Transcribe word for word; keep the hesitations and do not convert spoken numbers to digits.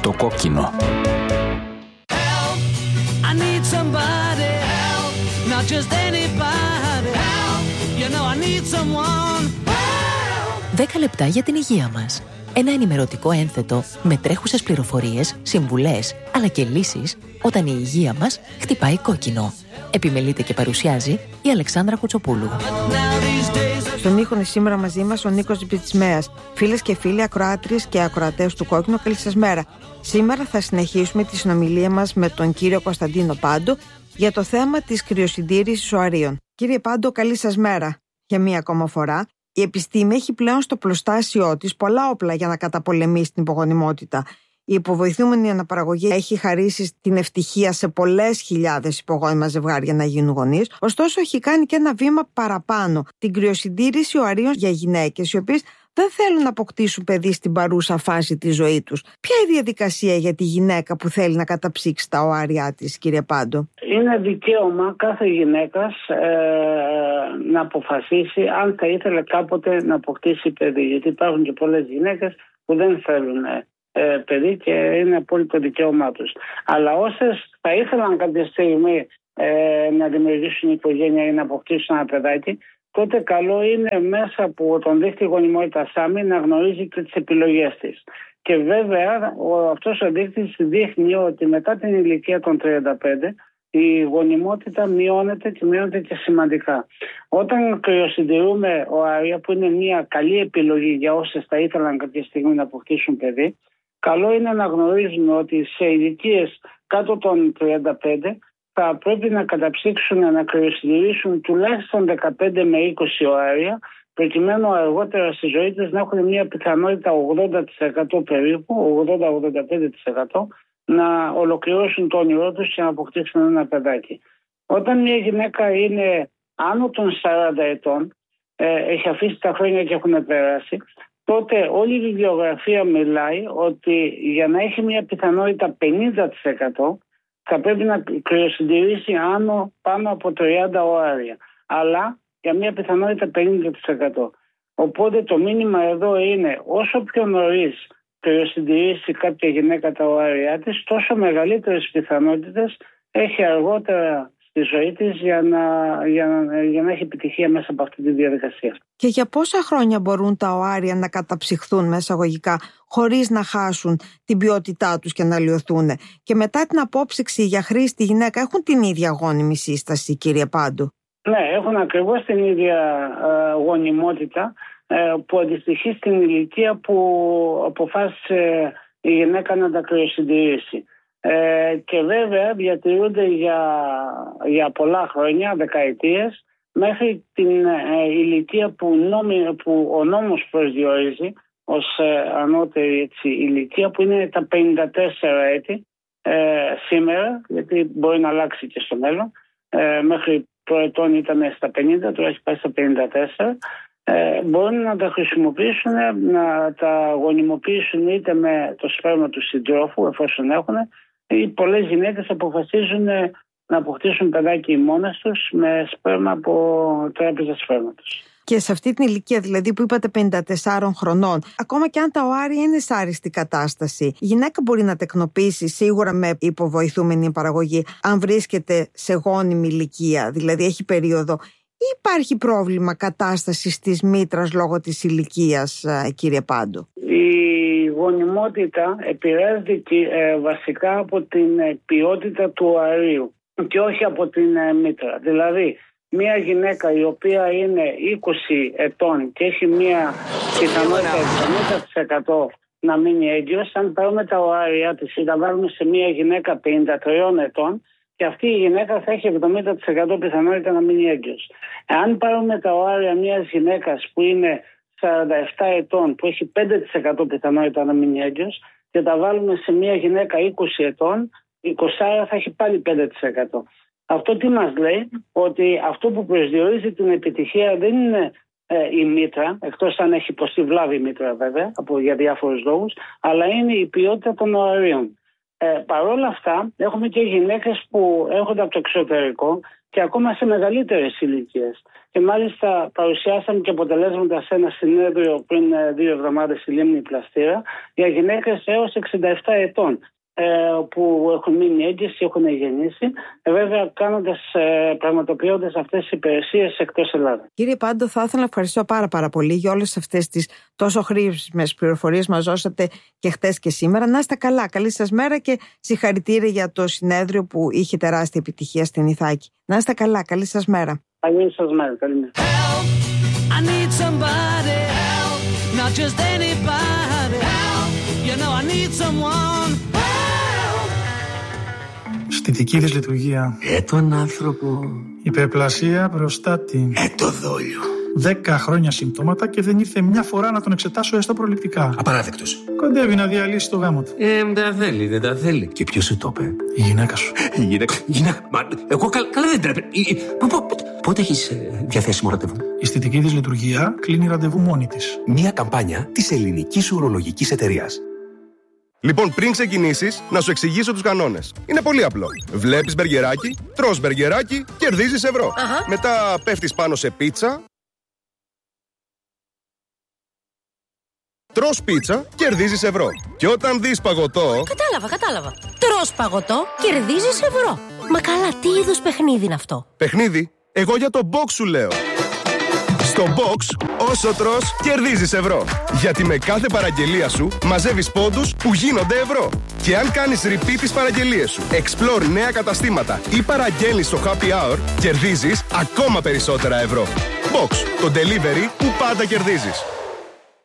το κόκκινο. Help, I need somebody, help, not just anybody, help, you know I need someone, help. δέκα λεπτά για την υγεία μας. Ένα ενημερωτικό ένθετο με τρέχουσες πληροφορίες, συμβουλές, αλλά και λύσεις όταν η υγεία μας χτυπάει κόκκινο. Επιμελείται και παρουσιάζει η Αλεξάνδρα Κουτσοπούλου. Στον ήχο είναι σήμερα μαζί μας ο Νίκος Μπιτσμέας. Φίλες και φίλοι, ακροάτριες και ακροατές του Κόκκινο, καλή σας μέρα. Σήμερα θα συνεχίσουμε τη συνομιλία μας με τον κύριο Κωνσταντίνο Πάντο για το θέμα της κρυοσυντήρησης οαρίων. Κύριε Πάντο, καλή σας μέρα για μία ακόμα φορά. Η επιστήμη έχει πλέον στο πλωστάσιό της πολλά όπλα για να καταπολεμήσει την υπογονιμότητα. Η υποβοηθούμενη αναπαραγωγή έχει χαρίσει την ευτυχία σε πολλές χιλιάδες υπογόνιμα ζευγάρια να γίνουν γονείς. Ωστόσο, έχει κάνει και ένα βήμα παραπάνω. Την κρυοσυντήρηση οαρίων για γυναίκες, οι οποίες δεν θέλουν να αποκτήσουν παιδί στην παρούσα φάση της ζωής τους. Ποια είναι η διαδικασία για τη γυναίκα που θέλει να καταψύξει τα οάρια της, κύριε Πάντο? Είναι δικαίωμα κάθε γυναίκας ε, να αποφασίσει αν θα ήθελε κάποτε να αποκτήσει παιδί. Γιατί υπάρχουν και πολλές γυναίκες που δεν θέλουν ε, παιδί και είναι απόλυτο δικαίωμά τους. Αλλά όσες θα ήθελαν κάποια στιγμή ε, να δημιουργήσουν οικογένεια ή να αποκτήσουν ένα παιδάκι, τότε καλό είναι μέσα από τον δίκτυο γονιμότητας ΣΑΜΗ να γνωρίζει και τις επιλογές της. Και βέβαια ο, αυτός ο δείκτης δείχνει ότι μετά την ηλικία των τριάντα πέντε η γονιμότητα μειώνεται και μειώνεται και σημαντικά. Όταν κρυοσυντηρούμε οάρια, που είναι μια καλή επιλογή για όσες θα ήθελαν κάποια στιγμή να αποκτήσουν παιδί, καλό είναι να γνωρίζουμε ότι σε ηλικίες κάτω των τριάντα πέντε θα πρέπει να καταψύξουν, να κρυοσυντηρήσουν τουλάχιστον δεκαπέντε με είκοσι οάρια, προκειμένου αργότερα στη ζωή τους να έχουν μια πιθανότητα ογδόντα τοις εκατό περίπου, ογδόντα με ογδόντα πέντε τοις εκατό, να ολοκληρώσουν το όνειρό τους και να αποκτήσουν ένα παιδάκι. Όταν μια γυναίκα είναι άνω των σαράντα ετών, ε, έχει αφήσει τα χρόνια και έχουν περάσει, τότε όλη η βιβλιογραφία μιλάει ότι για να έχει μια πιθανότητα πενήντα τοις εκατό θα πρέπει να κρυοσυντηρήσει άνω πάνω από τριάντα οάρια. Αλλά για μια πιθανότητα πενήντα τοις εκατό. Οπότε το μήνυμα εδώ είναι όσο πιο νωρίς κρυοσυντηρήσει κάποια γυναίκα τα οάρια της, τόσο μεγαλύτερες πιθανότητες έχει αργότερα στη ζωή της για να, για, να, για να έχει επιτυχία μέσα από αυτή τη διαδικασία. Και για πόσα χρόνια μπορούν τα οάρια να καταψυχθούν μέσα αγωγικά χωρίς να χάσουν την ποιότητά τους και να λιωθούν? Και μετά την απόψυξη για χρήση τη γυναίκα έχουν την ίδια γόνιμη σύσταση, κύριε Πάντου? Ναι, έχουν ακριβώς την ίδια ε, γονιμότητα ε, που αντιστοιχεί στην ηλικία που αποφάσισε η γυναίκα να τα κρυοσυντηρήσει. Ε, και βέβαια διατηρούνται για, για πολλά χρόνια, δεκαετίες, μέχρι την ε, ηλικία που, νόμι, που ο νόμος προσδιορίζει ως ε, ανώτερη έτσι, ηλικία, που είναι τα πενήντα τέσσερα έτη ε, σήμερα, γιατί μπορεί να αλλάξει και στο μέλλον. Ε, μέχρι προετών ήταν στα πενήντα, τώρα έχει πάει στα πενήντα τέσσερα. Ε, μπορούν να τα χρησιμοποιήσουν, να τα γονιμοποιήσουν είτε με το σπέρμα του συντρόφου, εφόσον έχουν, ή πολλές γυναίκες αποφασίζουν να αποκτήσουν παιδάκι μόνες τους με σπέρμα από τράπεζα σπέρματος. Και σε αυτή την ηλικία, δηλαδή που είπατε πενήντα τεσσάρων χρονών, ακόμα και αν τα οάρια είναι σε άριστη κατάσταση, η γυναίκα μπορεί να τεκνοποιήσει σίγουρα με υποβοηθούμενη παραγωγή, αν βρίσκεται σε γόνιμη ηλικία, δηλαδή έχει περίοδο, ή υπάρχει πρόβλημα κατάστασης της μήτρας λόγω της ηλικίας, κύριε Πάντο? Η γονιμότητα επηρεάζεται ε, βασικά από την ε, ποιότητα του οαρίου και όχι από την ε, μήτρα. Δηλαδή, μια γυναίκα η οποία είναι είκοσι ετών και έχει μια πιθανότητα εβδομήντα τοις εκατό να μείνει έγκυος, αν πάρουμε τα οάρια της ή τα βάλουμε σε μια γυναίκα πενήντα τριών ετών, και αυτή η γυναίκα θα έχει εβδομήντα τοις εκατό πιθανότητα να μείνει έγκυος. Αν πάρουμε τα οάρια μιας γυναίκας που είναι σαράντα επτά ετών, που έχει πέντε τοις εκατό πιθανότητα να μείνει έγκυος, και τα βάλουμε σε μια γυναίκα είκοσι ετών, είκοσι θα έχει πάλι πέντε τοις εκατό. Αυτό τι μας λέει? Ότι αυτό που προσδιορίζει την επιτυχία δεν είναι ε, η μήτρα, εκτός αν έχει υποστεί βλάβη η μήτρα βέβαια, από, για διάφορους λόγους, αλλά είναι η ποιότητα των οαρίων. Ε, Παρ' όλα αυτά, έχουμε και γυναίκες που έρχονται από το εξωτερικό και ακόμα σε μεγαλύτερες ηλικίες. Και μάλιστα παρουσιάσαμε και αποτελέσματα σε ένα συνέδριο πριν δύο εβδομάδες στη Λίμνη Πλαστήρα για γυναίκες έως εξήντα επτά ετών που έχουν μείνει έγκυες, έχουν γεννήσει, βέβαια κάνοντας, πραγματοποιώντας αυτές τις υπηρεσίες εκτός Ελλάδας. Κύριε Πάντο, θα ήθελα να ευχαριστώ πάρα πάρα πολύ για όλες αυτές τις τόσο χρήσιμες πληροφορίες μας δώσατε και χτες και σήμερα. Να είστε καλά, καλή σας μέρα και συγχαρητήρια για το συνέδριο που είχε τεράστια επιτυχία στην Ιθάκη. Να είστε καλά, καλή σας μέρα. Καλή σας μέρα, καλή μέρα. I need somebody help, not just anybody help. You know I need someone help. Στη δική της λειτουργία. Ε, τον άνθρωπο. Υπερπλασία, προστάτη. Ε, το δόλιο. Δέκα χρόνια συμπτώματα και δεν ήρθε μια φορά να τον εξετάσω έστω προληπτικά. Απαράδεκτος. Κοντεύει να διαλύσει το γάμο του. Ε, δεν τα θέλει, δεν τα θέλει. Και ποιος σου το είπε? Η γυναίκα σου. Η γυναίκα. Γυναίκα. Μα, εγώ καλά, καλά δεν τρέπε. Πότε έχεις ε, διαθέσιμο ραντεβού? Η αισθητική της λειτουργία κλείνει ραντεβού μόνη της. Μια καμπάνια της Ελληνικής Ουρολογικής Εταιρείας. Λοιπόν, πριν ξεκινήσεις, να σου εξηγήσω τους κανόνες. Είναι πολύ απλό. Βλέπεις μπεργκεράκι, τρως μπεργκεράκι, κερδίζεις ευρώ. Αχα. Μετά πέφτεις πάνω σε πίτσα, τρως πίτσα, κερδίζεις ευρώ. Και όταν δεις παγωτό... Κατάλαβα, κατάλαβα. Τρως παγωτό, κερδίζεις ευρώ. Μα καλά, τι είδους παιχνίδι είναι αυτό? Παιχνίδι? Εγώ για το box σου λέω. Στο box, όσο τρως, κερδίζεις ευρώ. Γιατί με κάθε παραγγελία σου μαζεύεις πόντους που γίνονται ευρώ. Και αν κάνεις repeat τις παραγγελίες σου, explore νέα καταστήματα ή παραγγέλνεις στο happy hour, κερδίζεις ακόμα περισσότερα ευρώ. Box, το delivery που πάντα κερδίζεις.